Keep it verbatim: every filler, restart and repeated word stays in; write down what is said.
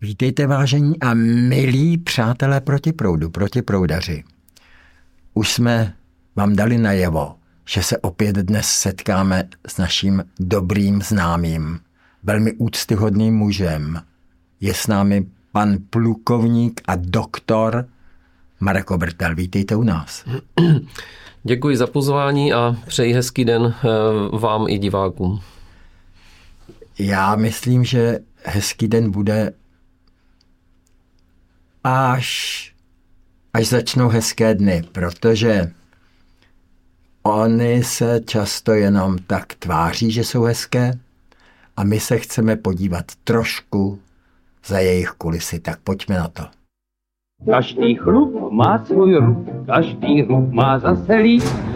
Vítejte, vážení a milí přátelé protiproudu, protiproudaři. Už jsme vám dali najevo, že se opět dnes setkáme s naším dobrým známým, velmi úctyhodným mužem. Je s námi pan plukovník a doktor Marek Obertel. Vítejte u nás. Děkuji za pozvání a přeji hezký den vám i divákům. Já myslím, že hezký den bude až, až začnou hezké dny, protože oni se často jenom tak tváří, že jsou hezké a my se chceme podívat trošku za jejich kulisy, tak pojďme na to. Každý chlup má svůj rub, každý rub má zase líp.